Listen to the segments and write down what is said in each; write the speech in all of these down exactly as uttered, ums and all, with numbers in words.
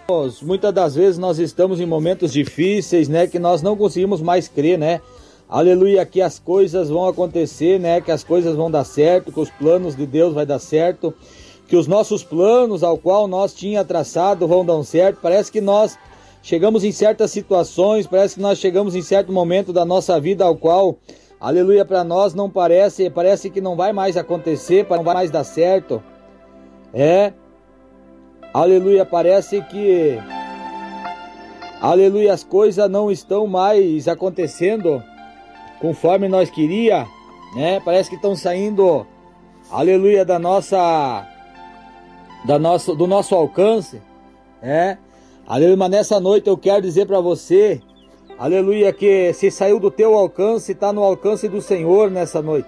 Muitas das vezes nós estamos em momentos difíceis, né, que nós não conseguimos mais crer, né? Aleluia, que as coisas vão acontecer, né, que as coisas vão dar certo, que os planos de Deus vai dar certo, que os nossos planos ao qual nós tinha traçado vão dar certo. Parece que nós chegamos em certas situações, parece que nós chegamos em certo momento da nossa vida ao qual, aleluia, para nós não parece, parece que não vai mais acontecer, não vai mais dar certo. É, aleluia, parece que, aleluia, as coisas não estão mais acontecendo conforme nós queria, né? Parece que estão saindo, aleluia, da nossa, da nossa, do nosso alcance, né? Aleluia, mas nessa noite eu quero dizer para você, aleluia, que se saiu do teu alcance, está no alcance do Senhor nessa noite.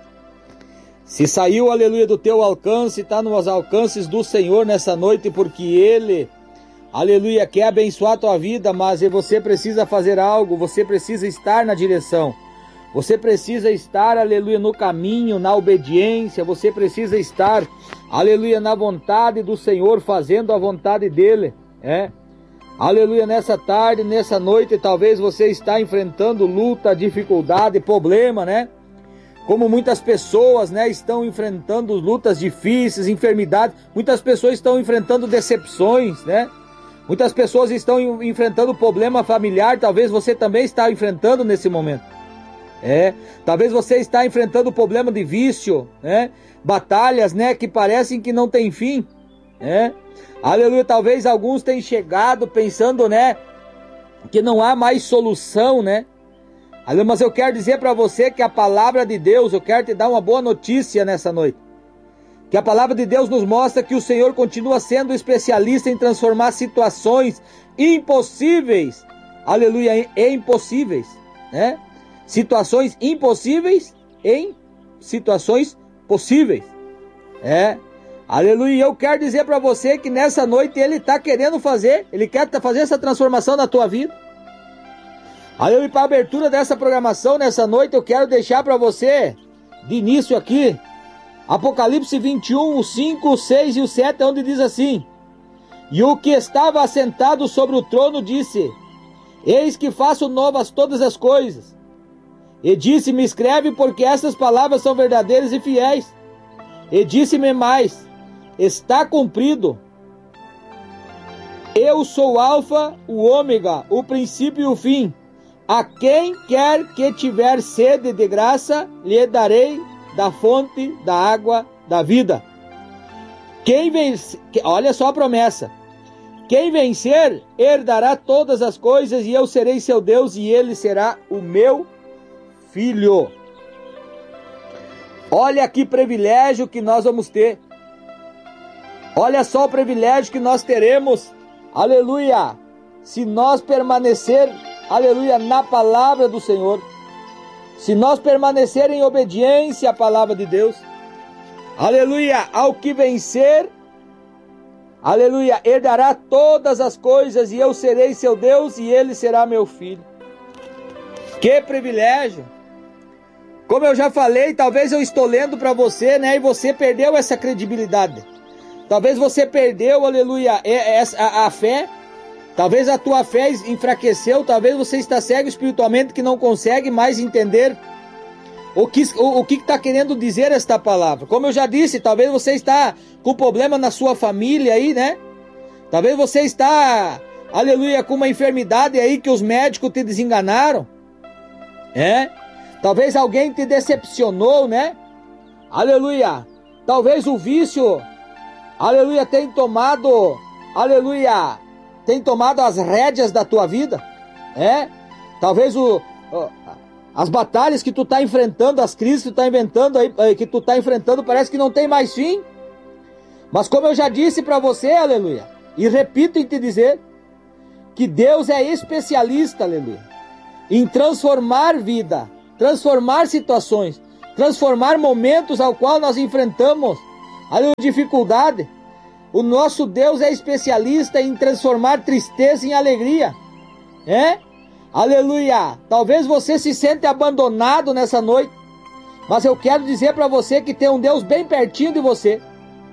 Se saiu, aleluia, do teu alcance, está nos alcances do Senhor nessa noite, porque Ele, aleluia, quer abençoar a tua vida, mas você precisa fazer algo, você precisa estar na direção. Você precisa estar, aleluia, no caminho, na obediência. Você precisa estar, aleluia, na vontade do Senhor, fazendo a vontade dEle, é? Aleluia, nessa tarde, nessa noite, talvez você está enfrentando luta, dificuldade, problema, né? Como muitas pessoas, né, estão enfrentando lutas difíceis, enfermidades. Muitas pessoas estão enfrentando decepções, né? Muitas pessoas estão enfrentando problema familiar. Talvez você também está enfrentando nesse momento. É, talvez você está enfrentando problema de vício, né? Batalhas, né, que parecem que não tem fim, né? Aleluia, talvez alguns tenham chegado pensando, né, que não há mais solução, né? Aleluia, mas eu quero dizer para você que a palavra de Deus, eu quero te dar uma boa notícia nessa noite. Que a palavra de Deus nos mostra que o Senhor continua sendo especialista em transformar situações impossíveis, aleluia, em impossíveis, né? Situações impossíveis em situações possíveis. É, aleluia. Eu quero dizer para você que nessa noite Ele está querendo fazer, Ele quer fazer essa transformação na tua vida. Aleluia. Para a abertura dessa programação nessa noite, eu quero deixar para você, de início aqui, Apocalipse vinte e um, o cinco, o seis e o sete, onde diz assim: e o que estava assentado sobre o trono disse: eis que faço novas todas as coisas. E disse-me: escreve, porque essas palavras são verdadeiras e fiéis. E disse-me mais: está cumprido. Eu sou o Alfa, o Ômega, o princípio e o fim. A quem quer que tiver sede de graça, lhe darei da fonte da água da vida. Quem vencer, olha só a promessa: quem vencer, herdará todas as coisas, e eu serei seu Deus, e ele será o meu filho. Olha que privilégio que nós vamos ter. Olha só o privilégio que nós teremos, aleluia, se nós permanecer, aleluia, na palavra do Senhor. Se nós permanecer em obediência à palavra de Deus, aleluia, ao que vencer, aleluia, herdará todas as coisas, e eu serei seu Deus, e ele será meu filho. Que privilégio! Como eu já falei, talvez eu estou lendo para você, né, e você perdeu essa credibilidade. Talvez você perdeu, aleluia, a, a fé. Talvez a tua fé enfraqueceu. Talvez você está cego espiritualmente, que não consegue mais entender o que o, o que está querendo dizer esta palavra. Como eu já disse, talvez você está com problema na sua família aí, né? Talvez você está, aleluia, com uma enfermidade aí que os médicos te desenganaram. É? Talvez alguém te decepcionou, né? Aleluia. Talvez o vício, aleluia, tenha tomado, aleluia, tem tomado as rédeas da tua vida. É? Talvez o, as batalhas que tu está enfrentando, as crises que tu está inventando aí, que tu está enfrentando, parece que não tem mais fim. Mas como eu já disse para você, aleluia, e repito em te dizer, que Deus é especialista, aleluia, em transformar vida, transformar situações, transformar momentos ao qual nós enfrentamos a dificuldade. O nosso Deus é especialista em transformar tristeza em alegria, é? Aleluia! Talvez você se sente abandonado nessa noite, mas eu quero dizer para você que tem um Deus bem pertinho de você.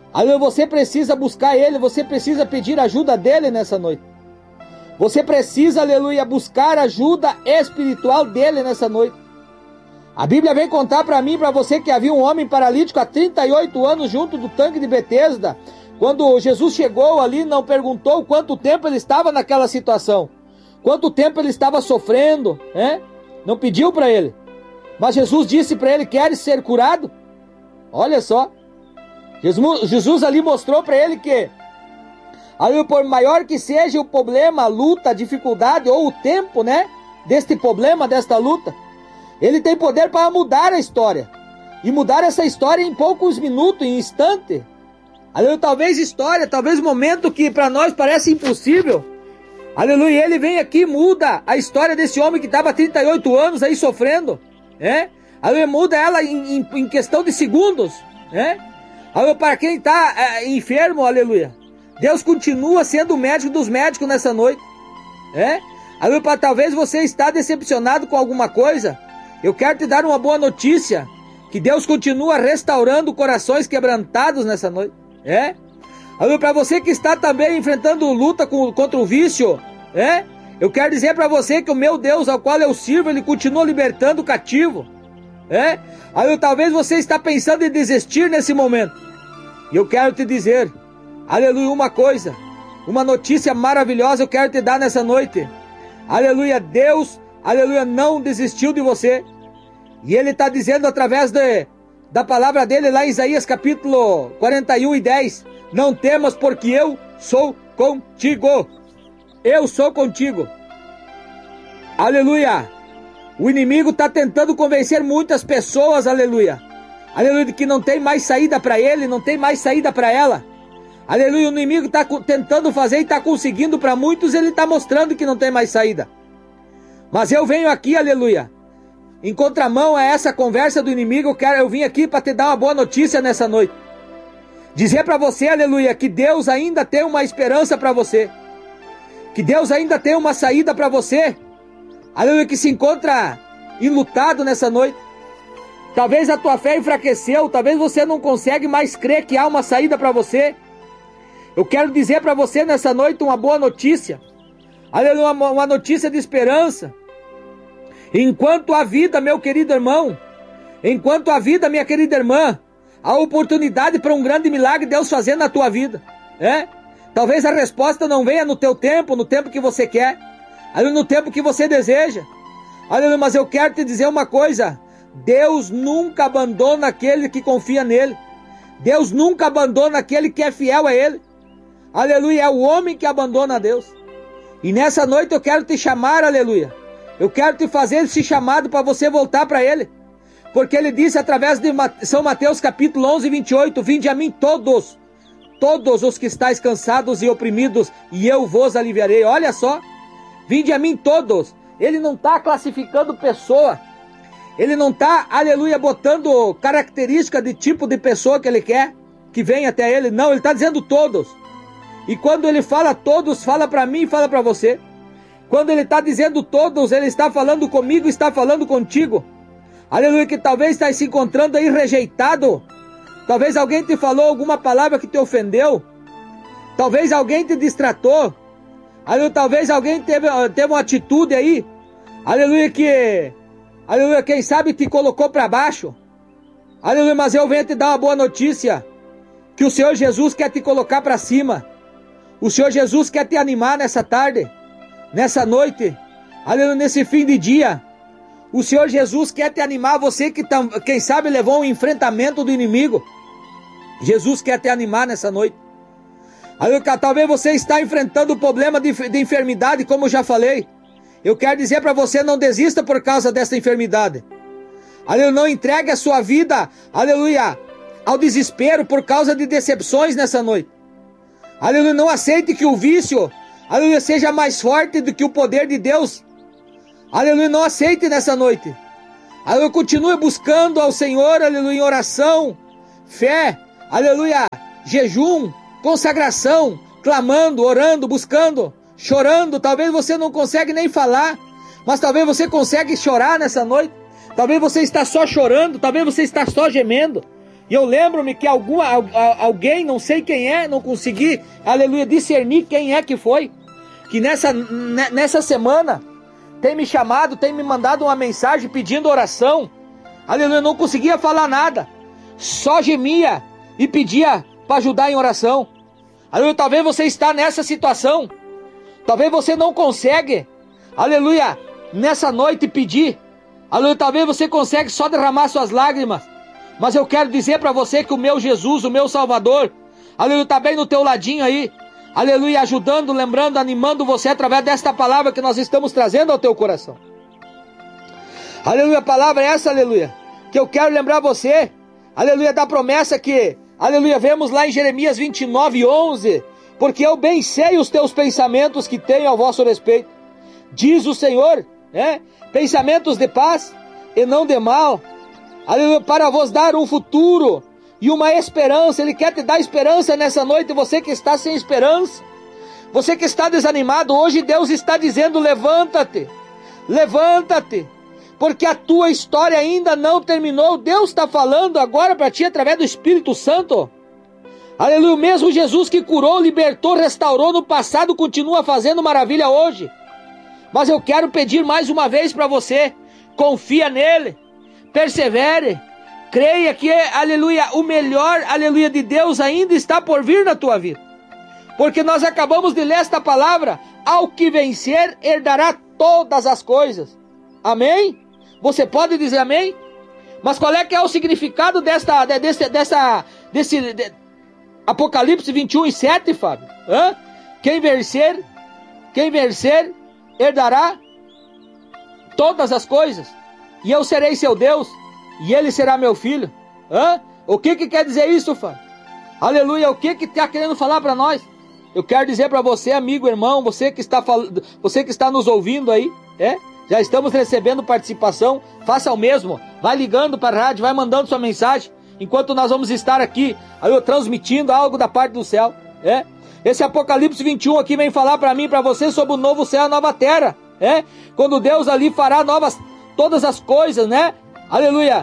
Aleluia, você precisa buscar Ele, você precisa pedir ajuda dEle nessa noite. Você precisa, aleluia, buscar ajuda espiritual dEle nessa noite. A Bíblia vem contar para mim e para você que havia um homem paralítico há trinta e oito anos junto do tanque de Betesda. Quando Jesus chegou ali, não perguntou quanto tempo ele estava naquela situação. Quanto tempo ele estava sofrendo, né? Não pediu para ele. Mas Jesus disse para ele, queres ser curado? Olha só. Jesus, Jesus ali mostrou para ele que, ali, por maior que seja o problema, a luta, a dificuldade ou o tempo, né? Deste problema, desta luta, Ele tem poder para mudar a história. E mudar essa história em poucos minutos, em instante. Aleluia, talvez história, talvez momento que para nós parece impossível. Aleluia, Ele vem aqui e muda a história desse homem que estava há trinta e oito anos aí sofrendo. Né? Aleluia, muda ela em, em, em questão de segundos. Né? Aleluia, para quem está é, enfermo, aleluia. Deus continua sendo o médico dos médicos nessa noite. É? Aleluia, para talvez você está decepcionado com alguma coisa. Eu quero te dar uma boa notícia, que Deus continua restaurando corações quebrantados nessa noite. É? Aleluia, para você que está também enfrentando luta com, contra o vício, é? Eu quero dizer para você que o meu Deus, ao qual eu sirvo, Ele continua libertando o cativo. É? Aleluia, talvez você está pensando em desistir nesse momento. E eu quero te dizer, aleluia, uma coisa, uma notícia maravilhosa eu quero te dar nessa noite. Aleluia, Deus, aleluia, não desistiu de você. E Ele está dizendo através de, da palavra dEle lá em Isaías capítulo quarenta e um e dez. Não temas, porque eu sou contigo. Eu sou contigo. Aleluia. O inimigo está tentando convencer muitas pessoas, aleluia. Aleluia, de que não tem mais saída para ele, não tem mais saída para ela. Aleluia, o inimigo está tentando fazer e está conseguindo para muitos, ele está mostrando que não tem mais saída. Mas eu venho aqui, aleluia, em contramão a essa conversa do inimigo, eu, quero, eu vim aqui para te dar uma boa notícia nessa noite. Dizer para você, aleluia, que Deus ainda tem uma esperança para você. Que Deus ainda tem uma saída para você. Aleluia, que se encontra enlutado nessa noite. Talvez a tua fé enfraqueceu, talvez você não consegue mais crer que há uma saída para você. Eu quero dizer para você nessa noite uma boa notícia. Aleluia, uma, uma notícia de esperança. Enquanto há vida, meu querido irmão, enquanto há vida, minha querida irmã, há oportunidade para um grande milagre Deus fazer na tua vida. É? Talvez a resposta não venha no teu tempo, no tempo que você quer, aleluia, no tempo que você deseja. Aleluia, mas eu quero te dizer uma coisa. Deus nunca abandona aquele que confia nele. Deus nunca abandona aquele que é fiel a ele. Aleluia, é o homem que abandona a Deus. E nessa noite eu quero te chamar, aleluia. Eu quero te fazer esse chamado para você voltar para ele. Porque ele disse através de São Mateus capítulo onze, vinte e oito, vinde a mim todos, todos os que estáis cansados e oprimidos, e eu vos aliviarei. Olha só, vinde a mim todos. Ele não está classificando pessoa. Ele não está, aleluia, botando característica de tipo de pessoa que ele quer que venha até ele. Não, ele está dizendo todos. E quando ele fala todos, fala para mim e fala para você. Quando ele está dizendo todos, ele está falando comigo, está falando contigo. Aleluia, que talvez está se encontrando aí rejeitado. Talvez alguém te falou alguma palavra que te ofendeu. Talvez alguém te distratou. Aleluia, talvez alguém teve, teve uma atitude aí. Aleluia, que... Aleluia, quem sabe te colocou para baixo. Aleluia, mas eu venho te dar uma boa notícia. Que o Senhor Jesus quer te colocar para cima. O Senhor Jesus quer te animar nessa tarde. Nessa noite. Aleluia, nesse fim de dia. O Senhor Jesus quer te animar. Você que tam, quem sabe levou um enfrentamento do inimigo. Jesus quer te animar nessa noite. Aleluia, talvez você está enfrentando o problema de, de enfermidade, como eu já falei. Eu quero dizer para você, não desista por causa dessa enfermidade. Aleluia, não entregue a sua vida, aleluia, ao desespero por causa de decepções nessa noite. Aleluia, não aceite que o vício, aleluia, seja mais forte do que o poder de Deus. Aleluia, não aceite nessa noite. Aleluia, continue buscando ao Senhor, aleluia, em oração, fé, aleluia, jejum, consagração, clamando, orando, buscando, chorando. Talvez você não consegue nem falar, mas talvez você consegue chorar nessa noite. Talvez você está só chorando, talvez você está só gemendo. E eu lembro-me que alguma, alguém, não sei quem é, não consegui, aleluia, discernir quem é que foi, que nessa, nessa semana tem me chamado, tem me mandado uma mensagem pedindo oração. Aleluia, não conseguia falar nada, só gemia e pedia para ajudar em oração. Aleluia, talvez você está nessa situação, talvez você não consegue, aleluia, nessa noite pedir, aleluia, talvez você consegue só derramar suas lágrimas, mas eu quero dizer para você que o meu Jesus, o meu Salvador, aleluia, está bem no teu ladinho aí, aleluia, ajudando, lembrando, animando você através desta palavra que nós estamos trazendo ao teu coração. Aleluia, a palavra é essa, aleluia, que eu quero lembrar você, aleluia, da promessa que, aleluia, vemos lá em Jeremias vinte e nove, onze, porque eu bem sei os teus pensamentos que tenho ao vosso respeito, diz o Senhor, né? Pensamentos de paz e não de mal, aleluia, para vos dar um futuro e uma esperança. Ele quer te dar esperança nessa noite. Você que está sem esperança, você que está desanimado, hoje Deus está dizendo: levanta-te, levanta-te, porque a tua história ainda não terminou. Deus está falando agora para ti através do Espírito Santo. Aleluia, o mesmo Jesus que curou, libertou, restaurou no passado, continua fazendo maravilha hoje. Mas eu quero pedir mais uma vez para você: confia nele, persevere, creia que, aleluia, o melhor, aleluia, de Deus ainda está por vir na tua vida. Porque nós acabamos de ler esta palavra: ao que vencer, herdará todas as coisas. Amém? Você pode dizer amém? Mas qual é que é o significado desta, desse, dessa, desse, de, Apocalipse vinte e um e sete, Fábio? Hã? Quem vencer, quem vencer, herdará todas as coisas, e eu serei seu Deus, e ele será meu filho. Hã? O que que quer dizer isso, Fábio? Aleluia, o que que está querendo falar para nós? Eu quero dizer para você, amigo, irmão, você que está falando, você que está nos ouvindo aí, é? Já estamos recebendo participação, faça o mesmo, vai ligando para a rádio, vai mandando sua mensagem, enquanto nós vamos estar aqui, aí eu transmitindo algo da parte do céu, é? Esse Apocalipse vinte e um aqui vem falar para mim e para você sobre o novo céu e a nova terra, é? Quando Deus ali fará novas, todas as coisas, né? Aleluia!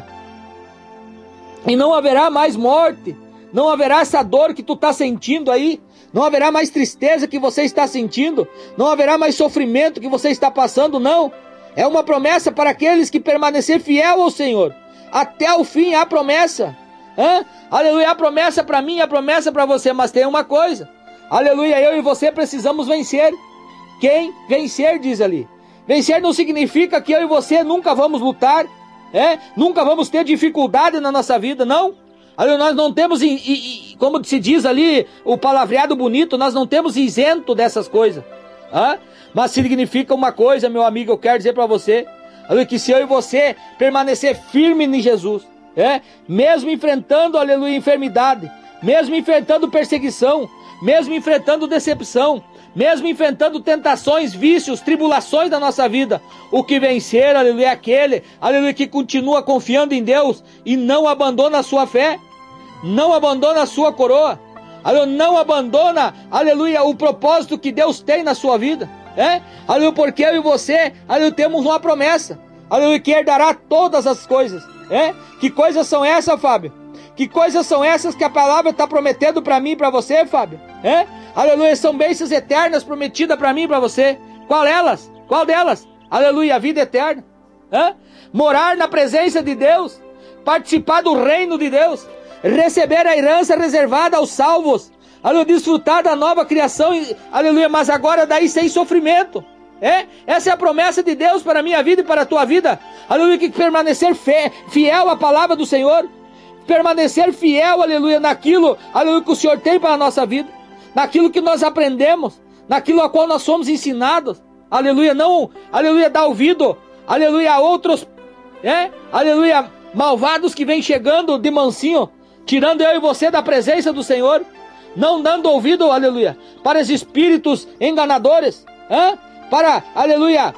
E não haverá mais morte, não haverá essa dor que tu está sentindo aí, não haverá mais tristeza que você está sentindo, não haverá mais sofrimento que você está passando, não. É uma promessa para aqueles que permanecer fiel ao Senhor. Até o fim há promessa. Hã? Aleluia, há promessa para mim, há promessa para você, mas tem uma coisa. Aleluia, eu e você precisamos vencer. Quem vencer, diz ali. Vencer não significa que eu e você nunca vamos lutar, é? Nunca vamos ter dificuldade na nossa vida, não. Aleluia, nós não temos, como se diz ali, o palavreado bonito, nós não temos isento dessas coisas. Hã? Mas significa uma coisa, meu amigo, eu quero dizer para você, aleluia, que se eu e você permanecer firme em Jesus, é? Mesmo enfrentando, aleluia, enfermidade, mesmo enfrentando perseguição, mesmo enfrentando decepção, mesmo enfrentando tentações, vícios, tribulações da nossa vida, o que vencer, aleluia, é aquele, aleluia, que continua confiando em Deus e não abandona a sua fé, não abandona a sua coroa, aleluia, não abandona, aleluia, o propósito que Deus tem na sua vida, é? Aleluia, porque eu e você, aleluia, temos uma promessa, aleluia, que herdará todas as coisas, é? Que coisas são essas, Fábio? Que coisas são essas que a palavra está prometendo para mim e para você, Fábio? É? Aleluia, são bênçãos eternas prometidas para mim e para você. Qual elas? Qual delas? Aleluia, a vida eterna. É? Morar na presença de Deus, participar do reino de Deus, receber a herança reservada aos salvos, aleluia, desfrutar da nova criação, aleluia, mas agora daí sem sofrimento. É? Essa é a promessa de Deus para a minha vida e para a tua vida. Aleluia, que permanecer fé, fiel à palavra do Senhor, permanecer fiel, aleluia, naquilo, aleluia, que o Senhor tem para a nossa vida, naquilo que nós aprendemos, naquilo a qual nós somos ensinados, aleluia, não, aleluia, dar ouvido, aleluia, a outros, é, aleluia, malvados que vêm chegando de mansinho, tirando eu e você da presença do Senhor, não dando ouvido, aleluia, para os espíritos enganadores, é, para, aleluia,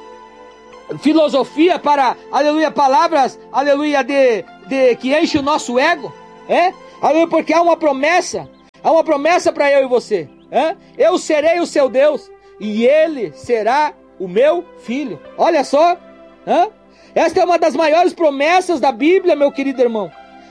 filosofia, para, aleluia, palavras, aleluia, de, de que enche o nosso ego, é? Aleluia, porque há uma promessa, há uma promessa para eu e você, é? Eu serei o seu Deus, e ele será o meu filho. Olha só, é? Esta é uma das maiores promessas da Bíblia, meu querido irmão.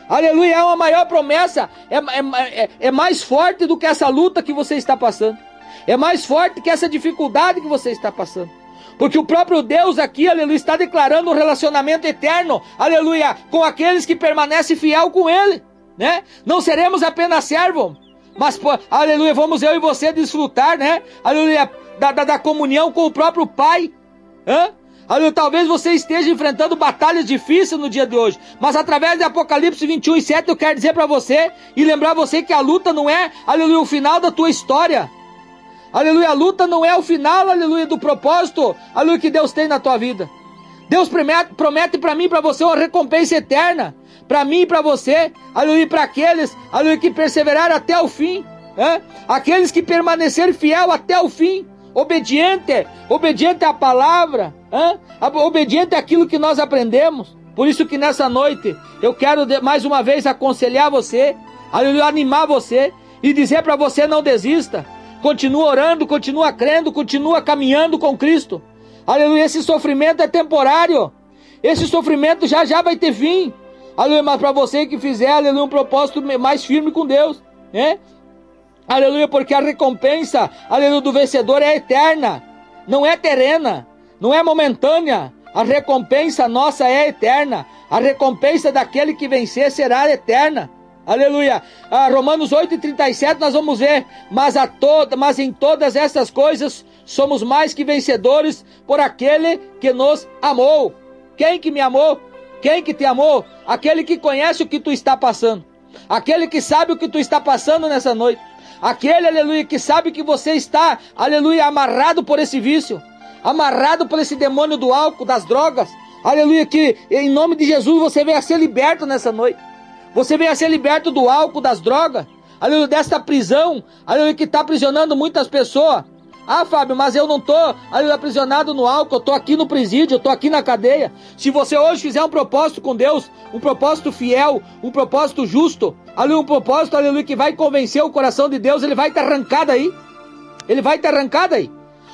aleluia, é uma maior promessa, é, é, é, é mais forte do que essa luta que você está passando, é mais forte que essa dificuldade que você está passando, porque o próprio Deus aqui, aleluia, está declarando um relacionamento eterno, aleluia, com aqueles que permanecem fiel com Ele, né? Não seremos apenas servos, mas, aleluia, vamos eu e você desfrutar, né? Aleluia, da, da, da comunhão com o próprio Pai, hã? Aleluia, talvez você esteja enfrentando batalhas difíceis no dia de hoje, mas através de Apocalipse vinte e um e sete eu quero dizer para você e lembrar você que a luta não é, aleluia, o final da tua história. Aleluia, a luta não é o final, aleluia, do propósito, aleluia, que Deus tem na tua vida. Deus promete, promete para mim e para você uma recompensa eterna, para mim e para você, aleluia, para aqueles, aleluia, que perseveraram até o fim, hein? Aqueles que permaneceram fiel até o fim, obediente, obediente à palavra, hein? Obediente àquilo que nós aprendemos. Por isso que nessa noite eu quero mais uma vez aconselhar você, aleluia, animar você e dizer para você: não desista, continua orando, continua crendo, continua caminhando com Cristo, aleluia. Esse sofrimento é temporário, esse sofrimento já já vai ter fim, aleluia, mas para você que fizer, aleluia, um propósito mais firme com Deus, né? Aleluia, porque a recompensa, aleluia, do vencedor é eterna, não é terrena, não é momentânea. A recompensa nossa é eterna, a recompensa daquele que vencer será eterna. Aleluia. Ah, Romanos oito e trinta e sete nós vamos ver, mas, a toda, mas em todas essas coisas somos mais que vencedores por aquele que nos amou. Quem que me amou? Quem que te amou? Aquele que conhece o que tu está passando, aquele que sabe o que tu está passando nessa noite, aquele, aleluia, que sabe que você está, aleluia, amarrado por esse vício, amarrado por esse demônio do álcool, das drogas, aleluia, que em nome de Jesus você venha a ser liberto nessa noite, você venha a ser liberto do álcool, das drogas, aleluia, desta prisão, aleluia, que está aprisionando muitas pessoas. Ah, Fábio, mas eu não estou aprisionado no álcool, eu estou aqui no presídio, eu estou aqui na cadeia. Se você hoje fizer um propósito com Deus, um propósito fiel, um propósito justo, aleluia, um propósito, aleluia, que vai convencer o coração de Deus, ele vai te arrancar daí, ele vai te arrancar daí.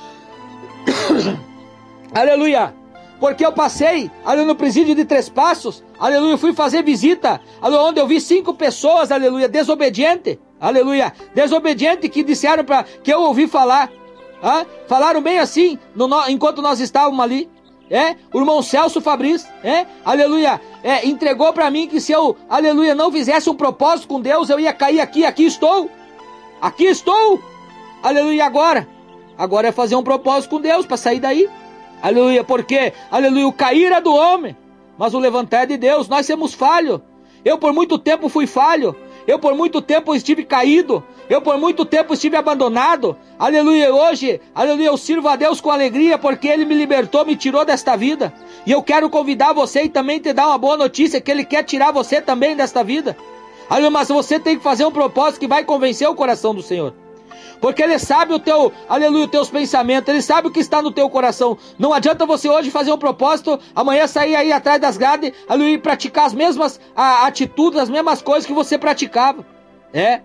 Aleluia, porque eu passei, aleluia, no presídio de Três Passos, aleluia, eu fui fazer visita, aleluia, onde eu vi cinco pessoas, aleluia, desobediente, aleluia, desobediente, que disseram para que eu ouvi falar, ah, falaram bem assim, no, enquanto nós estávamos ali, é, o irmão Celso Fabrício, é, aleluia, é, entregou para mim que se eu, aleluia, não fizesse um propósito com Deus, eu ia cair aqui, aqui estou, aqui estou, aleluia, agora, agora é fazer um propósito com Deus, para sair daí, aleluia, porque, aleluia, o cair é do homem, mas o levantar é de Deus. Nós somos falhos, eu por muito tempo fui falho, eu por muito tempo estive caído, eu por muito tempo estive abandonado, aleluia, hoje, aleluia, eu sirvo a Deus com alegria, porque Ele me libertou, me tirou desta vida, e eu quero convidar você e também te dar uma boa notícia, que Ele quer tirar você também desta vida, aleluia, mas você tem que fazer um propósito que vai convencer o coração do Senhor, porque Ele sabe o teu, aleluia, os teus pensamentos, Ele sabe o que está no teu coração. Não adianta você hoje fazer um propósito, amanhã sair aí atrás das grades, aleluia, e praticar as mesmas a, atitudes, as mesmas coisas que você praticava, é,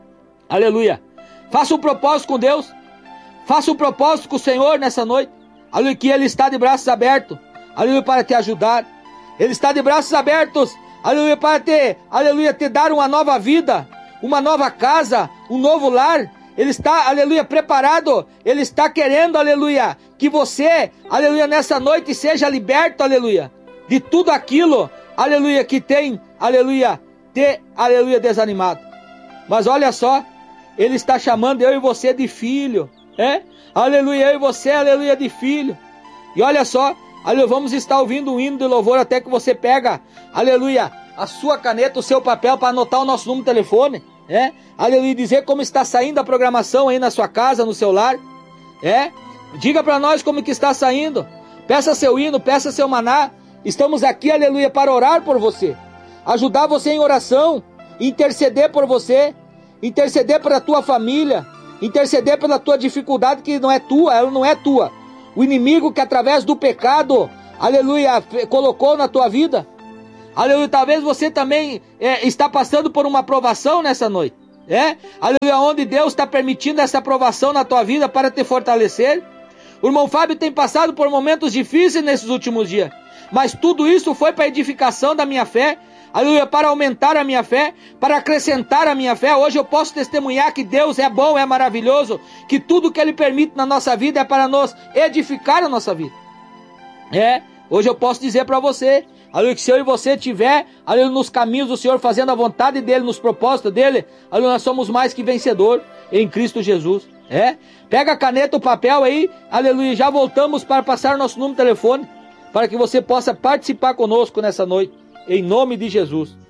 aleluia, faça um propósito com Deus, faça um propósito com o Senhor nessa noite, aleluia, que Ele está de braços abertos, aleluia, para te ajudar, Ele está de braços abertos, aleluia, para te, aleluia, te dar uma nova vida, uma nova casa, um novo lar. Ele está, aleluia, preparado, Ele está querendo, aleluia, que você, aleluia, nessa noite seja liberto, aleluia, de tudo aquilo, aleluia, que tem, aleluia, te, aleluia, desanimado. Mas olha só, Ele está chamando eu e você de filho, é? Aleluia, eu e você, aleluia, de filho. E olha só, aleluia, vamos estar ouvindo um hino de louvor até que você pega, aleluia, a sua caneta, o seu papel para anotar o nosso número de telefone. É, aleluia, dizer como está saindo a programação aí na sua casa, no seu lar, é, diga para nós como que está saindo, peça seu hino, peça seu maná, estamos aqui, aleluia, para orar por você, ajudar você em oração, interceder por você, interceder pela tua família, interceder pela tua dificuldade que não é tua, ela não é tua, o inimigo que através do pecado, aleluia, colocou na tua vida. Aleluia, talvez você também é, está passando por uma provação nessa noite, é? Aleluia, onde Deus está permitindo essa provação na tua vida para te fortalecer, O irmão Fábio tem passado por momentos difíceis nesses últimos dias, mas tudo isso foi para a edificação da minha fé, aleluia, para aumentar a minha fé, para acrescentar a minha fé. Hoje eu posso testemunhar que Deus é bom, é maravilhoso, que tudo que Ele permite na nossa vida é para nos edificar a nossa vida. É, hoje eu posso dizer para você, aleluia, que se eu e você estiver, aleluia, nos caminhos do Senhor, fazendo a vontade dEle, nos propósitos dEle, aleluia, nós somos mais que vencedor em Cristo Jesus. É, pega a caneta, o papel aí, aleluia, já voltamos para passar nosso número de telefone, para que você possa participar conosco nessa noite, em nome de Jesus.